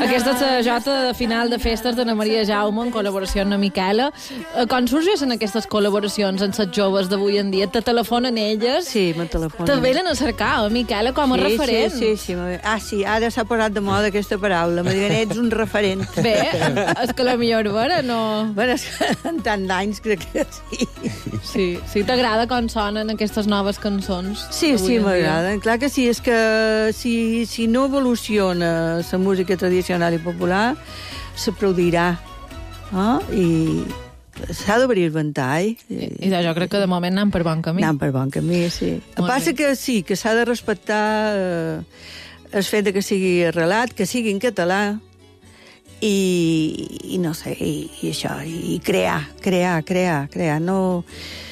Aquesta és la jota de final de festes d'Anna Maria Jaume en col·laboració amb la Miquela. Com sorgeixen aquestes col·laboracions amb les joves d'avui en dia? Te telefonen elles? Sí, me telefonen. Te venen a cercar, Miquela, com a referent. Sí. Sí, ara s'ha posat de moda aquesta paraula. Me diuen, ets un referent. Bé, és que la millor vera, no... Bueno, és que en tant d'anys crec que sí. Sí, t'agrada com sonen aquestes noves cançons? Sí, m'agrada. Clar que sí, és que si no evoluciona la música tradicional i popular, s'aplaudirà. I s'ha d'obrir el ventall. I jo crec que de moment anem per bon camí. Anem per bon camí, sí. El que passa que sí, que s'ha de respectar el fet que sigui arrelat, que sigui en català, i no sé, i això, i crear. No...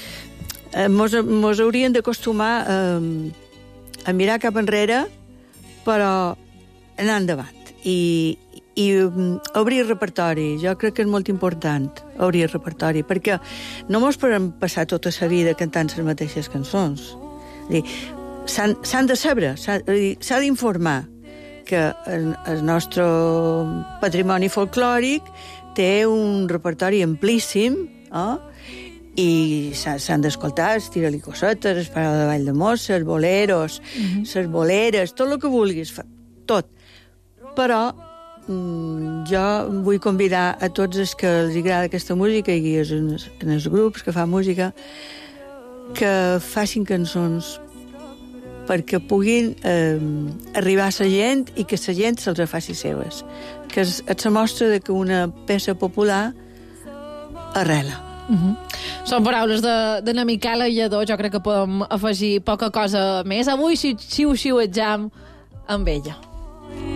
Mos haurien d'acostumar a mirar cap enrere, però anar endavant. I obrir repertori. Jo crec que és molt important obrir repertori, perquè no mos podem passar tota la vida cantant les mateixes cançons. S'han de saber, s'ha d'informar que el nostre patrimoni folclòric té un repertori amplíssim, i s'han d'escoltar els tira-li-cosetes, els parades de ball de mossa, els boleros, les boleres, tot el que vulguis, tot. Però jo vull convidar a tots els que els agrada aquesta música i en els grups que fan música que facin cançons perquè puguin arribar a la gent i que la gent se'ls faci seves. Que és la mostra que una peça popular arrela. Són paraules d'Anna Miquela Lledó. Jo crec que podem afegir poca cosa més. Avui xiu-xiuetjam amb ella.